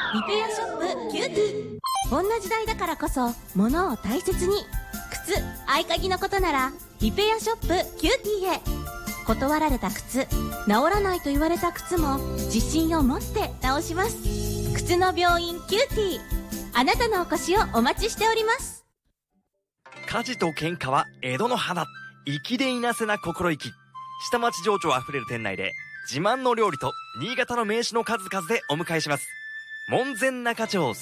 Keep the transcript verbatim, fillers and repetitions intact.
リペアショップキューティー。こんな時代だからこそ物を大切に。靴、合鍵のことならリペアショップキューティーへ。断られた靴、治らないと言われた靴も自信を持って直します。靴の病院キューティー。あなたのお越しをお待ちしております。 家事と喧嘩は江戸の花。粋でいなせな心意気。下町情緒あふれる店内で自慢の料理と新潟の名刺の数々でお迎えします。門前仲町